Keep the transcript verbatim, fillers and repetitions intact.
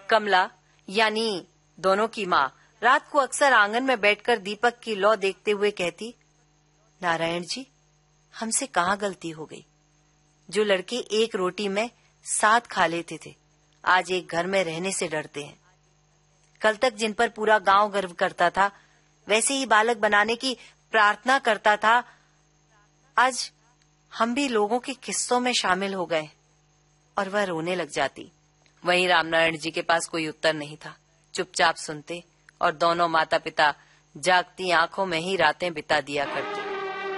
कमला यानी दोनों की माँ रात को अक्सर आंगन में बैठकर दीपक की लौ देखते हुए कहती, नारायण जी, हमसे कहाँ गलती हो गई। जो लड़के एक रोटी में साथ खा लेते थे, आज एक घर में रहने से डरते हैं। कल तक जिन पर पूरा गांव गर्व करता था, वैसे ही बालक बनाने की प्रार्थना करता था, आज हम भी लोगों के किस्सों में शामिल हो गए। और वह रोने लग जाती। वहीं रामनारायण जी के पास कोई उत्तर नहीं था। चुपचाप सुनते और दोनों माता पिता जागती आंखों में ही रातें बिता दिया करते।